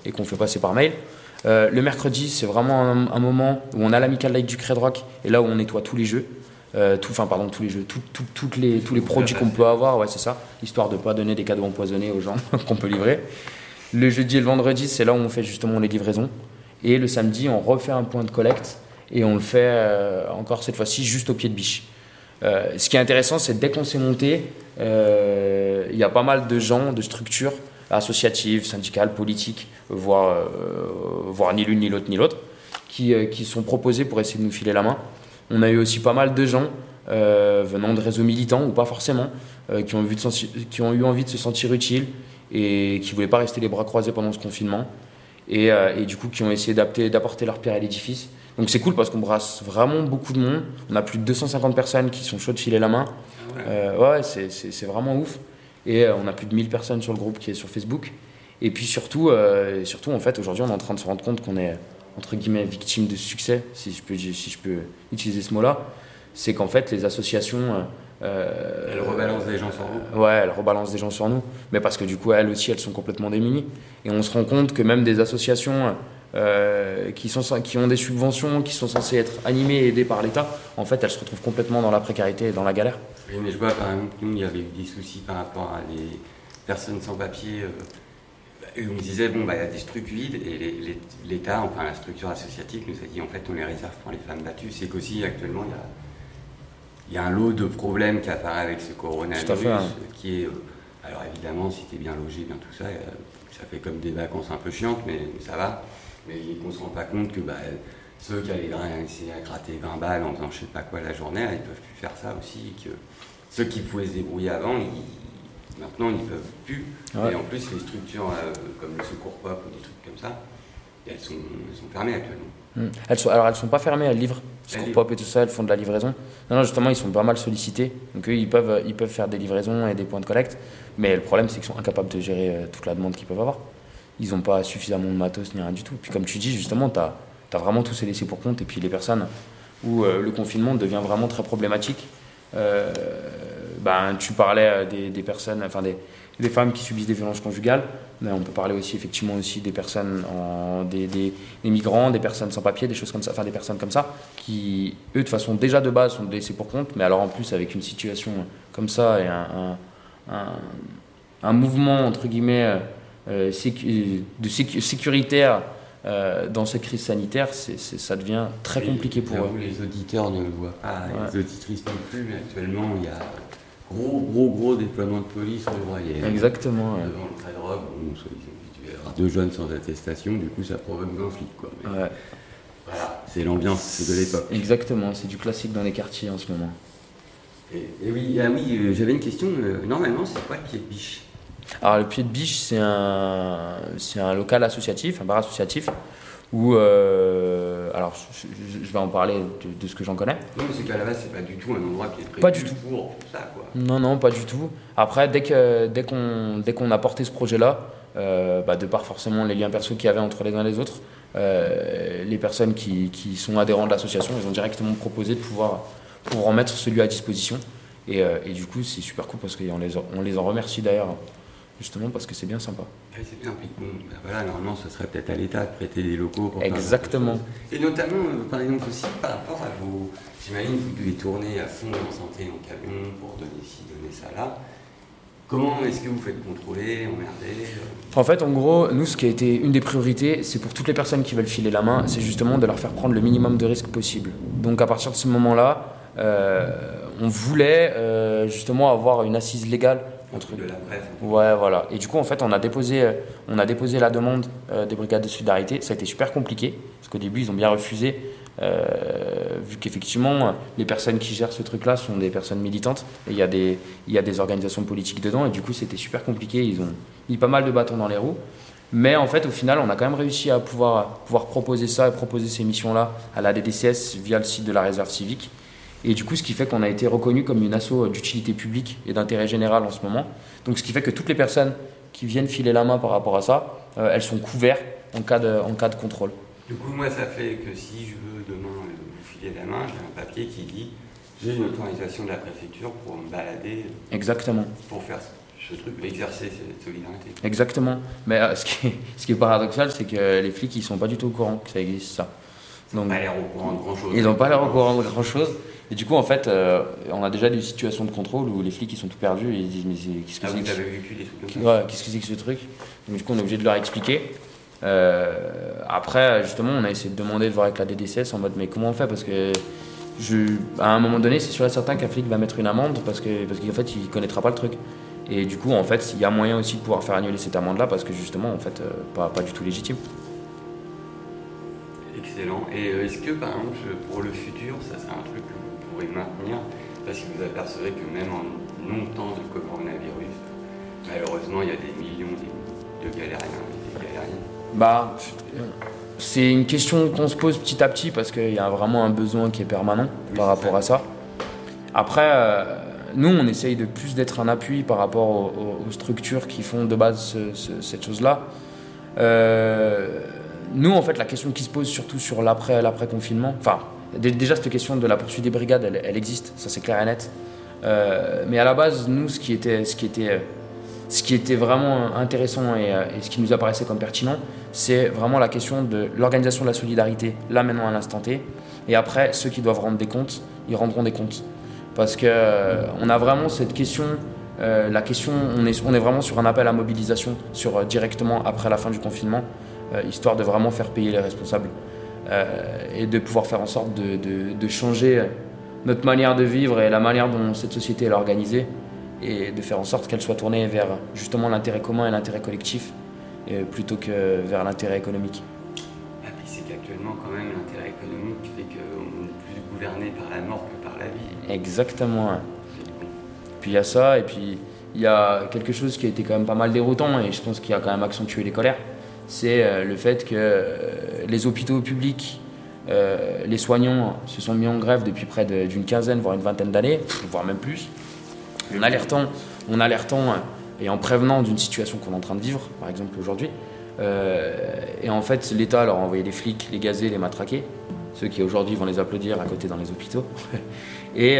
et qu'on fait passer par mail. Le mercredi, c'est vraiment un moment où on a l'Amical Light du Cred Rock et là où on nettoie tous les jeux. Tous les jeux, tous les produits qu'on peut avoir, ouais, c'est ça, histoire de ne pas donner des cadeaux empoisonnés aux gens qu'on peut livrer. Le jeudi et le vendredi, c'est là où on fait justement les livraisons. Et le samedi, on refait un point de collecte et on le fait encore cette fois-ci juste au pied de biche. Ce qui est intéressant, c'est dès qu'on s'est monté, il y a pas mal de gens, de structures associatives, syndicales, politiques, voire ni l'une ni l'autre, qui sont proposées pour essayer de nous filer la main. On a eu aussi pas mal de gens venant de réseaux militants ou pas forcément, qui ont eu envie de se sentir utiles et qui ne voulaient pas rester les bras croisés pendant ce confinement et du coup qui ont essayé d'apporter leur pierre à l'édifice. Donc c'est cool parce qu'on brasse vraiment beaucoup de monde. On a plus de 250 personnes qui sont chaudes de filer la main. Ouais, c'est vraiment ouf. Et on a plus de 1000 personnes sur le groupe qui est sur Facebook. Et puis surtout en fait, aujourd'hui, on est en train de se rendre compte qu'on est entre guillemets victime de succès, si je peux utiliser ce mot-là. C'est qu'en fait, les associations... elles rebalancent des gens sur vous. Ouais, elles rebalancent des gens sur nous. Mais parce que du coup, elles aussi, elles sont complètement démunies. Et on se rend compte que même des associations qui ont des subventions, qui sont censées être animées et aidées par l'État, en fait, elles se retrouvent complètement dans la précarité et dans la galère. Oui, mais je vois par exemple que nous, il y avait eu des soucis par rapport à les personnes sans papier. On me disait, bon, il y a des trucs vides et l'État, enfin la structure associative nous a dit, en fait, on les réserve pour les femmes battues. C'est qu'aussi, actuellement, il y a un lot de problèmes qui apparaît avec ce coronavirus, qui est... alors évidemment, si tu es bien logé, bien tout ça, ça fait comme des vacances un peu chiantes, mais ça va. Mais on ne se rend pas compte que ceux qui allaient essayer à gratter 20 balles en faisant je sais pas quoi la journée, ils ne peuvent plus faire ça aussi. Et que ceux qui pouvaient se débrouiller avant, maintenant ils ne peuvent plus. Ouais. Et en plus, les structures comme le Secours Pop ou des trucs comme ça, elles sont fermées actuellement. Elles ne sont pas fermées, elles livrent. Secours Pop et tout ça, elles font de la livraison. Non, justement, ils sont pas mal sollicités. Donc eux, ils peuvent faire des livraisons et des points de collecte. Mais le problème, c'est qu'ils sont incapables de gérer toute la demande qu'ils peuvent avoir. Ils n'ont pas suffisamment de matos ni rien du tout. Puis comme tu dis, justement, tu as vraiment tous ces laissés pour compte. Et puis les personnes où le confinement devient vraiment très problématique. Tu parlais des personnes, enfin des femmes qui subissent des violences conjugales. Mais on peut parler aussi effectivement aussi des personnes, des migrants, des personnes sans papier, des choses comme ça, enfin des personnes comme ça, qui eux de façon déjà de base sont laissés pour compte. Mais alors en plus avec une situation comme ça et un mouvement entre guillemets sécuritaire dans cette crise sanitaire, ça devient très compliqué pour eux. Les auditeurs ne le voient pas, les auditrices non plus, mais actuellement il y a gros déploiement de police, on le voyait. Exactement. Devant le Cred Rock, il y a deux jeunes sans attestation, du coup ça provoque un flic, quoi. Mais voilà, c'est l'ambiance de l'époque. Exactement, c'est du classique dans les quartiers en ce moment. Et oui, j'avais une question, normalement c'est quoi le pied de biche ? Alors le pied de biche, c'est un local associatif, un bar associatif, où, alors je vais en parler de ce que j'en connais. Non, mais c'est qu'à la base, c'est pas du tout un endroit qui est prévu pas du tout. Pour ça, quoi. Non, pas du tout. Après, dès qu'on a porté ce projet-là, de par forcément les liens perso qu'il y avait entre les uns et les autres, les personnes qui sont adhérents de l'association, ils ont directement proposé de pouvoir en mettre ce lieu à disposition. Et du coup, c'est super cool parce qu'on les en remercie d'ailleurs. Justement parce que c'est bien sympa. Oui, c'est bien. Normalement, ce serait peut-être à l'État de prêter des locaux pour exactement. Et notamment, par exemple aussi, par rapport à vos... J'imagine que vous devez tourner à fond en santé en camion pour donner ci, donner ça là. Comment est-ce que vous faites contrôler, emmerder En fait, en gros, nous, ce qui a été une des priorités, c'est pour toutes les personnes qui veulent filer la main, c'est justement de leur faire prendre le minimum de risques possible. Donc à partir de ce moment-là, on voulait justement avoir une assise légale de la bref. Ouais, voilà. Et du coup, en fait, on a déposé la demande des brigades de solidarité. Ça a été super compliqué, parce qu'au début, ils ont bien refusé, vu qu'effectivement, les personnes qui gèrent ce truc-là sont des personnes militantes. Et il y a des organisations politiques dedans, et du coup, c'était super compliqué. Ils ont mis pas mal de bâtons dans les roues. Mais en fait, au final, on a quand même réussi à pouvoir proposer ça et proposer ces missions-là à la DDCS via le site de la réserve civique. Et du coup, ce qui fait qu'on a été reconnu comme une asso d'utilité publique et d'intérêt général en ce moment. Donc, ce qui fait que toutes les personnes qui viennent filer la main par rapport à ça, elles sont couvertes en cas de contrôle. Du coup, moi, ça fait que si je veux demain vous filer la main, j'ai un papier qui dit j'ai une autorisation de la préfecture pour me balader. Exactement. Pour faire ça. ce truc, exercer cette solidarité. Exactement. Mais ce qui est paradoxal, c'est que les flics, ils sont pas du tout au courant que ça existe, ça. Donc, ils n'ont pas l'air au courant de grand-chose. Ils n'ont pas l'air au courant de grand-chose. Et du coup, en fait, on a déjà des situations de contrôle où les flics, ils sont tout perdus et ils disent, mais qu'est-ce que c'est que... Vous avez vécu des trucs comme ça? Ouais, qu'est-ce que c'est que ce truc? Donc du coup, on est obligé de leur expliquer. Après, justement, on a essayé de demander de voir avec la DDCS en mode, mais comment on fait? Parce que à un moment donné, c'est sûr et certain qu'un flic va mettre une amende parce qu'en fait, il connaîtra pas le truc. Et du coup, en fait, il y a moyen aussi de pouvoir faire annuler cette amende-là parce que justement, en fait, pas du tout légitime. Excellent. Et est-ce que, par exemple, pour le futur, ça c'est un truc que vous pourrez maintenir? Parce que vous apercevez que même en non-temps de coronavirus, malheureusement, il y a des millions de galériens et des galériennes. C'est une question qu'on se pose petit à petit parce qu'il y a vraiment un besoin qui est permanent par rapport à ça. Après, nous, on essaye de plus d'être un appui par rapport aux structures qui font de base cette chose-là. Nous, en fait, la question qui se pose surtout sur l'après-confinement, enfin, déjà cette question de la poursuite des brigades, elle existe, ça c'est clair et net. Mais à la base, nous, ce qui était vraiment intéressant et ce qui nous apparaissait comme pertinent, c'est vraiment la question de l'organisation de la solidarité, là maintenant à l'instant T. Et après, ceux qui doivent rendre des comptes, ils rendront des comptes. Parce qu'on a vraiment cette question, on est vraiment sur un appel à mobilisation directement après la fin du confinement, histoire de vraiment faire payer les responsables et de pouvoir faire en sorte de changer notre manière de vivre et la manière dont cette société est organisée, et de faire en sorte qu'elle soit tournée vers justement l'intérêt commun et l'intérêt collectif plutôt que vers l'intérêt économique. Ah, puis c'est qu'actuellement quand même l'intérêt économique fait qu'on est plus gouverné par la mort que par la vie. Exactement. Ouais. Puis il y a ça, et puis il y a quelque chose qui a été quand même pas mal déroutant et je pense qu'il a quand même accentué les colères, c'est le fait que les hôpitaux publics, les soignants se sont mis en grève depuis près d'une quinzaine, voire une vingtaine d'années, voire même plus. En alertant et en prévenant d'une situation qu'on est en train de vivre, par exemple aujourd'hui. Et en fait, l'État leur a envoyé des flics, les gazer, les matraquer, ceux qui aujourd'hui vont les applaudir à côté dans les hôpitaux. Et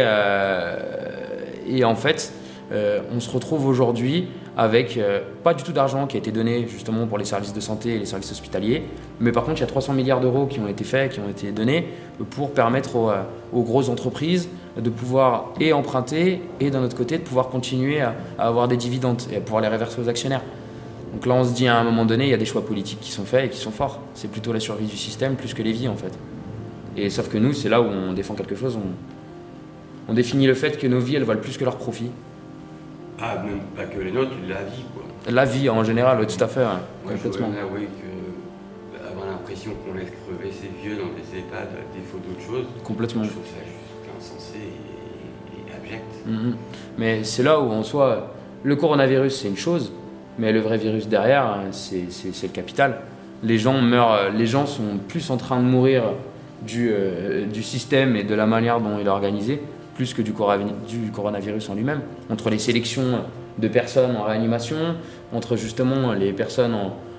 en fait, on se retrouve aujourd'hui avec pas du tout d'argent qui a été donné justement pour les services de santé et les services hospitaliers, mais par contre, il y a 300 milliards d'euros qui ont été donnés pour permettre aux grosses entreprises de pouvoir emprunter et d'un autre côté de pouvoir continuer à avoir des dividendes et à pouvoir les reverser aux actionnaires. Donc là on se dit à un moment donné il y a des choix politiques qui sont faits et qui sont forts. C'est plutôt la survie du système plus que les vies en fait. Et sauf que nous c'est là où on défend quelque chose, on définit le fait que nos vies elles valent plus que leurs profits. Ah même pas que les nôtres, la vie quoi. La vie en général, oui, tout à fait, ouais, complètement. Moi je que avoir l'impression qu'on laisse crever ses vieux dans des EHPAD à défaut d'autre chose. Complètement. Je trouve ça juste insensé et abject. Mais c'est là où en soi, le coronavirus c'est une chose, mais le vrai virus derrière, c'est le capital. Les gens meurent, les gens sont plus en train de mourir du système et de la manière dont il est organisé, plus que du coronavirus en lui-même. Entre les sélections de personnes en réanimation, entre justement les personnes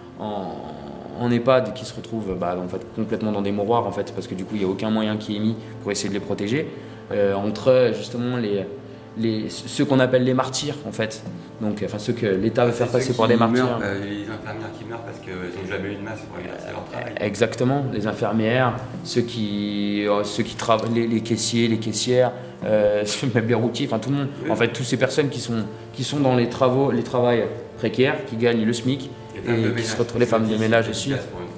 en EHPAD qui se retrouvent en fait, complètement dans des mouroirs en fait, parce que du coup il n'y a aucun moyen qui est mis pour essayer de les protéger, entre justement ceux qu'on appelle les martyrs en fait, donc enfin ceux que l'État veut faire passer pour des martyrs. Les infirmières qui meurent parce qu'ils n'ont jamais eu de masque pour exercer leur travail. Exactement, les infirmières, ceux qui travaillent, les caissiers, les caissières, même les routiers, enfin tout le monde. Oui. En fait, toutes ces personnes qui sont dans les travails précaires, qui gagnent le SMIC et qui se retrouvent, les femmes de ménage aussi.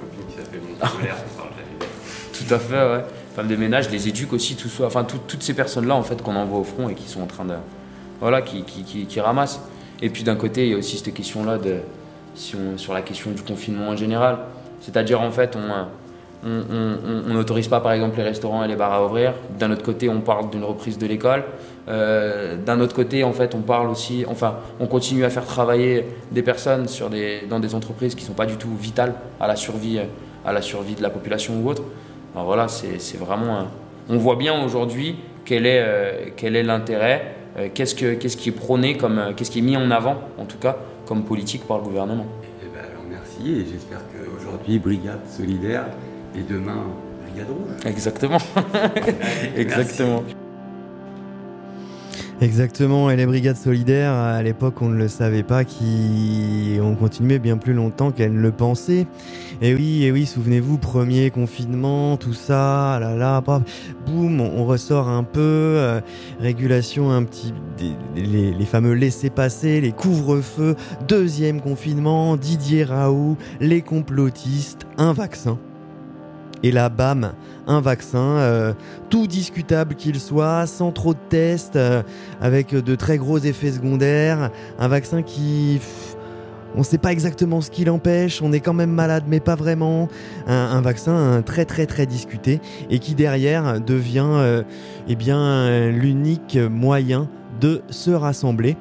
Tout à fait, ouais. Femmes de ménage, les éduquent aussi, toutes ces personnes-là en fait qu'on envoie au front et qui sont en train de, qui ramassent. Et puis d'un côté, il y a aussi cette question-là sur la question du confinement en général. C'est-à-dire en fait, on n'autorise pas par exemple les restaurants et les bars à ouvrir. D'un autre côté, on parle d'une reprise de l'école. D'un autre côté, en fait, on continue à faire travailler des personnes dans des entreprises qui ne sont pas du tout vitales à la survie de la population ou autre. Alors voilà, c'est vraiment. On voit bien aujourd'hui quel est l'intérêt, qu'est-ce qui est prôné qu'est-ce qui est mis en avant, en tout cas, comme politique par le gouvernement. Alors merci, et j'espère qu'aujourd'hui, Brigade Solidaire, et demain, Brigade Rouge. Exactement. Exactement. Exactement, et les brigades solidaires, à l'époque, on ne le savait pas, qui ont continué bien plus longtemps qu'elles ne le pensaient. Et oui, souvenez-vous, premier confinement, tout ça, boum, on ressort un peu, régulation un petit, les fameux laissez-passer, les couvre-feux, deuxième confinement, Didier Raoult, les complotistes, un vaccin. Et là, bam, un vaccin, tout discutable qu'il soit, sans trop de tests, avec de très gros effets secondaires. Un vaccin qui... on ne sait pas exactement ce qui l'empêche, on est quand même malade, mais pas vraiment. Un vaccin très très très discuté et qui derrière devient l'unique moyen de se rassembler.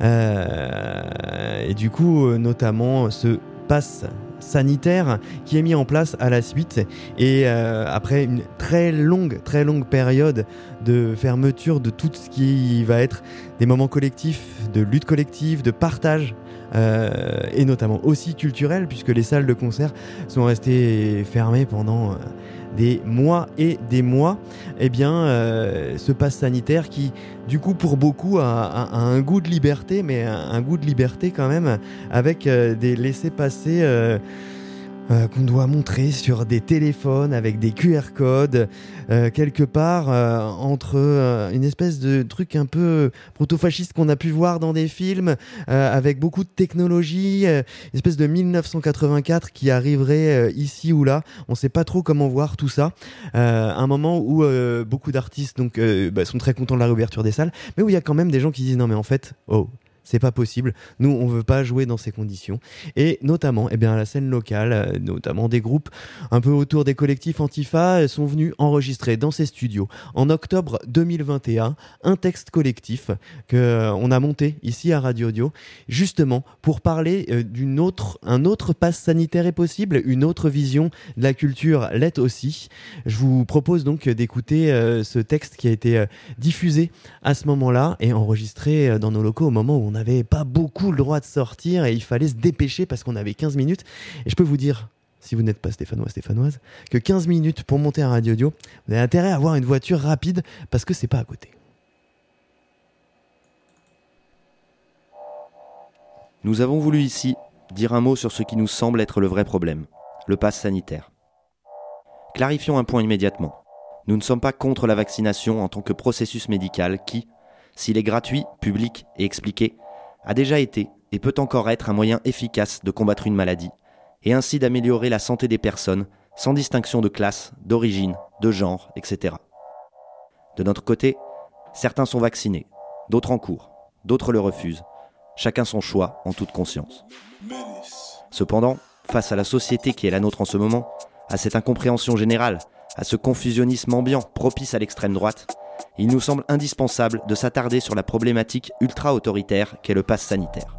Et du coup, notamment ce pass sanitaire qui est mis en place à la suite et après une très longue période de fermeture de tout ce qui va être des moments collectifs, de lutte collective, de partage et notamment aussi culturel puisque les salles de concert sont restées fermées pendant des mois et des mois. Eh bien ce pass sanitaire qui du coup pour beaucoup a un goût de liberté, mais un goût de liberté quand même avec des laissez-passer qu'on doit montrer sur des téléphones avec des QR codes quelque part entre une espèce de truc un peu proto-fasciste qu'on a pu voir dans des films avec beaucoup de technologie, une espèce de 1984 qui arriverait ici ou là. On sait pas trop comment voir tout ça. Un moment où beaucoup d'artistes sont très contents de la réouverture des salles, mais où il y a quand même des gens qui disent non mais en fait, c'est pas possible. Nous, on veut pas jouer dans ces conditions. Et notamment, à la scène locale, notamment des groupes un peu autour des collectifs Antifa sont venus enregistrer dans ces studios en octobre 2021 un texte collectif que on a monté ici à Radio Audio, justement pour parler un autre pass sanitaire est possible, une autre vision de la culture l'est aussi. Je vous propose donc d'écouter ce texte qui a été diffusé à ce moment-là et enregistré dans nos locaux au moment où on n'avait pas beaucoup le droit de sortir et il fallait se dépêcher parce qu'on avait 15 minutes. Et je peux vous dire, si vous n'êtes pas stéphanoise, que 15 minutes pour monter à Radio Audio, vous avez intérêt à avoir une voiture rapide parce que c'est pas à côté. Nous avons voulu ici dire un mot sur ce qui nous semble être le vrai problème, le pass sanitaire. Clarifions un point immédiatement. Nous ne sommes pas contre la vaccination en tant que processus médical qui, s'il est gratuit, public et expliqué, a déjà été et peut encore être un moyen efficace de combattre une maladie et ainsi d'améliorer la santé des personnes sans distinction de classe, d'origine, de genre, etc. De notre côté, certains sont vaccinés, d'autres en cours, d'autres le refusent, chacun son choix en toute conscience. Cependant, face à la société qui est la nôtre en ce moment, à cette incompréhension générale, à ce confusionnisme ambiant propice à l'extrême droite, il nous semble indispensable de s'attarder sur la problématique ultra-autoritaire qu'est le pass sanitaire.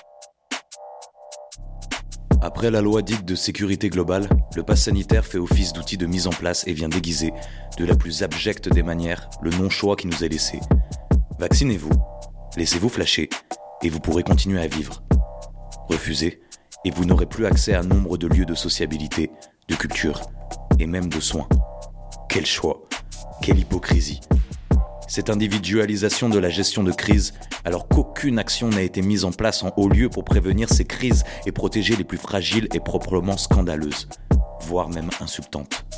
Après la loi dite de sécurité globale, le pass sanitaire fait office d'outil de mise en place et vient déguiser, de la plus abjecte des manières, le non-choix qui nous est laissé. Vaccinez-vous, laissez-vous flasher, et vous pourrez continuer à vivre. Refusez, et vous n'aurez plus accès à nombre de lieux de sociabilité, de culture, et même de soins. Quel choix, quelle hypocrisie. Cette individualisation de la gestion de crise, alors qu'aucune action n'a été mise en place en haut lieu pour prévenir ces crises et protéger les plus fragiles et proprement scandaleuses, voire même insultantes.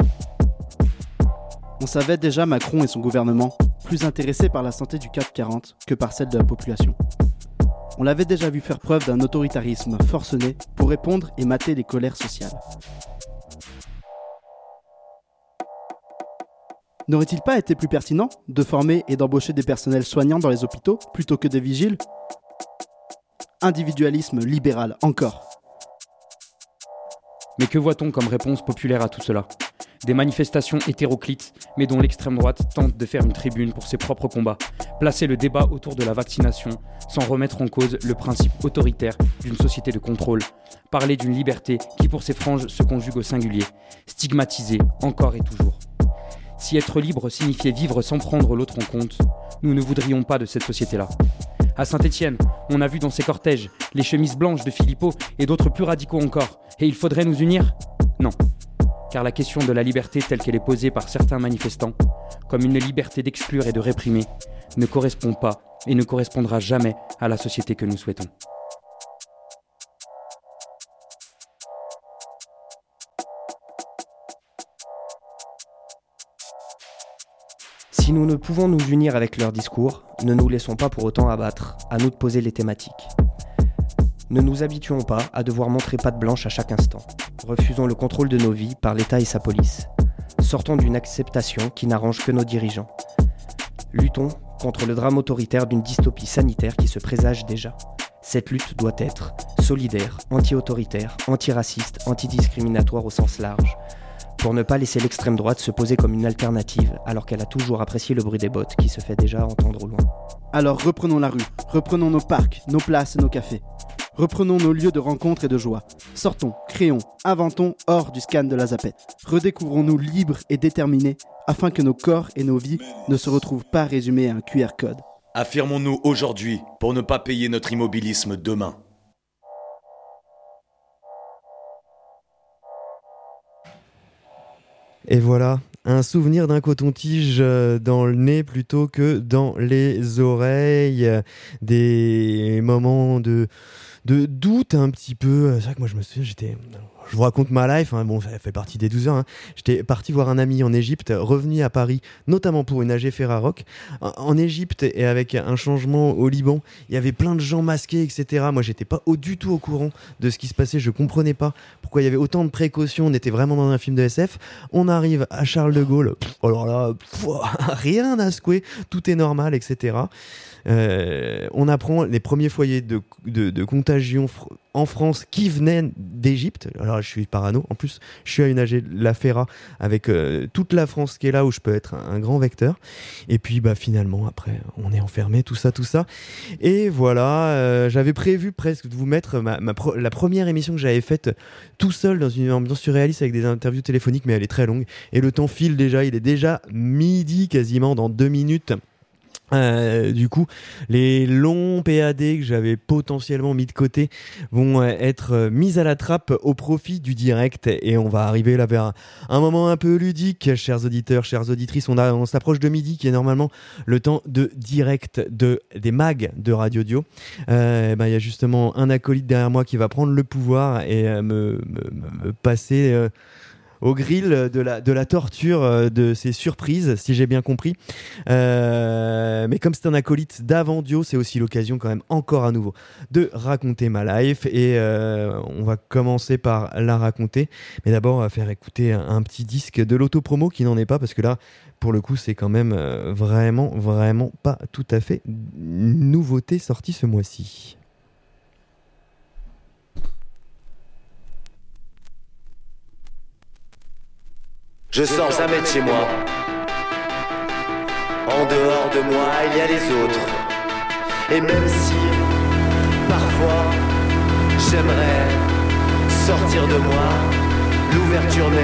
On savait déjà Macron et son gouvernement plus intéressés par la santé du CAC 40 que par celle de la population. On l'avait déjà vu faire preuve d'un autoritarisme forcené pour répondre et mater les colères sociales. N'aurait-il pas été plus pertinent de former et d'embaucher des personnels soignants dans les hôpitaux plutôt que des vigiles ? Individualisme libéral encore. Mais que voit-on comme réponse populaire à tout cela ? Des manifestations hétéroclites, mais dont l'extrême droite tente de faire une tribune pour ses propres combats, placer le débat autour de la vaccination sans remettre en cause le principe autoritaire d'une société de contrôle, parler d'une liberté qui pour ses franges se conjugue au singulier, stigmatiser encore et toujours. Si être libre signifiait vivre sans prendre l'autre en compte, nous ne voudrions pas de cette société-là. À Saint-Étienne, on a vu dans ces cortèges les chemises blanches de Philippot et d'autres plus radicaux encore. Et il faudrait nous unir ? Non. Car la question de la liberté telle qu'elle est posée par certains manifestants comme une liberté d'exclure et de réprimer, ne correspond pas et ne correspondra jamais à la société que nous souhaitons. Si nous ne pouvons nous unir avec leurs discours, ne nous laissons pas pour autant abattre, à nous de poser les thématiques. Ne nous habituons pas à devoir montrer patte blanche à chaque instant. Refusons le contrôle de nos vies par l'État et sa police. Sortons d'une acceptation qui n'arrange que nos dirigeants. Luttons contre le drame autoritaire d'une dystopie sanitaire qui se présage déjà. Cette lutte doit être solidaire, anti-autoritaire, antiraciste, antidiscriminatoire au sens large, pour ne pas laisser l'extrême droite se poser comme une alternative, alors qu'elle a toujours apprécié le bruit des bottes qui se fait déjà entendre au loin. Alors reprenons la rue, reprenons nos parcs, nos places et nos cafés. Reprenons nos lieux de rencontre et de joie. Sortons, créons, inventons hors du scan de la zapette. Redécouvrons-nous libres et déterminés afin que nos corps et nos vies ne se retrouvent pas résumés à un QR code. Affirmons-nous aujourd'hui pour ne pas payer notre immobilisme demain. Et voilà, un souvenir d'un coton-tige dans le nez plutôt que dans les oreilles. Des moments de doute un petit peu. C'est vrai que moi je me souviens, je vous raconte ma life, hein. Bon, ça fait partie des 12 heures. Hein. J'étais parti voir un ami en Égypte, revenu à Paris, notamment pour une AG Ferrarock. En Égypte et avec un changement au Liban, il y avait plein de gens masqués, etc. Moi, j'étais pas du tout au courant de ce qui se passait. Je comprenais pas pourquoi il y avait autant de précautions. On était vraiment dans un film de SF. On arrive à Charles de Gaulle. Alors là, rien à secouer. Tout est normal, etc. On apprend les premiers foyers de contagion en France qui venaient d'Égypte. Alors je suis parano. En plus, je suis à une AG La Ferra avec toute la France qui est là où je peux être un grand vecteur. Et puis finalement, après, on est enfermé, tout ça. Et voilà, j'avais prévu presque de vous mettre la première émission que j'avais faite tout seul dans une ambiance surréaliste avec des interviews téléphoniques, mais elle est très longue. Et le temps file déjà, il est déjà midi quasiment dans 2 minutes. Du coup, les longs PAD que j'avais potentiellement mis de côté vont être mis à la trappe au profit du direct et on va arriver là vers un moment un peu ludique, chers auditeurs, chères auditrices. On s'approche de midi qui est normalement le temps de direct des mags de Radio Dio. Y a justement un acolyte derrière moi qui va prendre le pouvoir et me passer au grill de la torture de ces surprises, si j'ai bien compris. Mais comme c'est un acolyte d'Avandio, c'est aussi l'occasion quand même encore à nouveau de raconter ma life. Et on va commencer par la raconter. Mais d'abord, on va faire écouter un petit disque de l'autopromo qui n'en est pas, parce que là, pour le coup, c'est quand même vraiment pas tout à fait nouveauté sortie ce mois-ci. Je sors jamais de chez moi. En dehors de moi, il y a les autres. Et même si, parfois, j'aimerais sortir de moi, l'ouverture n'est